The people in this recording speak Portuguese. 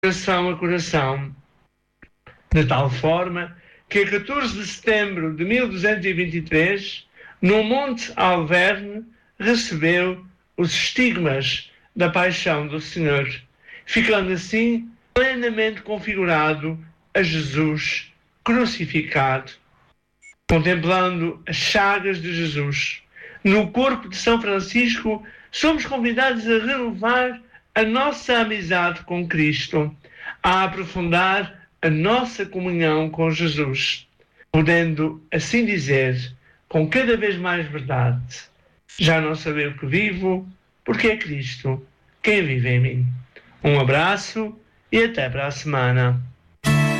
coração a coração, de tal forma que a 14 de setembro de 1223, no Monte Alverne, recebeu os estigmas da paixão do Senhor, ficando assim plenamente configurado a Jesus crucificado. Contemplando as chagas de Jesus no corpo de São Francisco, somos convidados a renovar a nossa amizade com Cristo, a aprofundar a nossa comunhão com Jesus, podendo assim dizer, com cada vez mais verdade: já não sei o que vivo, porque é Cristo quem vive em mim. Um abraço e até para a semana.